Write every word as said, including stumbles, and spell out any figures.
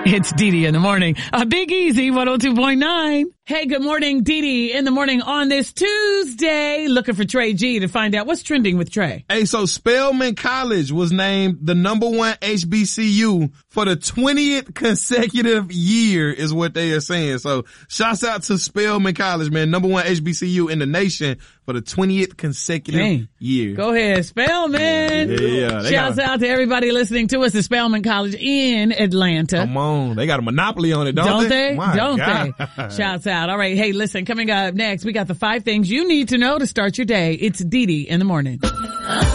It's Dee Dee in the morning. A Big Easy one oh two point nine. Hey, good morning, Dee Dee in the morning on this Tuesday. Looking for Trey G to find out what's trending with Trey. Hey, so Spelman College was named the number one H B C U for the twentieth consecutive year is what they are saying. So shouts out to Spelman College, man. Number one H B C U in the nation for the twentieth consecutive Dang. year. Go ahead, Spelman. Yeah, yeah. yeah. Shouts got out to everybody listening to us at Spelman College in Atlanta. Come on. They got a monopoly on it, don't, don't they? they? My don't God. they? Shouts out. All right. Hey, listen, coming up next, we got the five things you need to know to start your day. It's Dee Dee in the morning.